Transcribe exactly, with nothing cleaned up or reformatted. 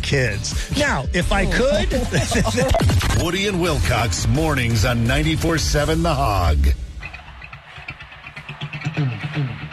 kids. Now, if I could... Woody and Wilcox, mornings on ninety-four seven The Hog.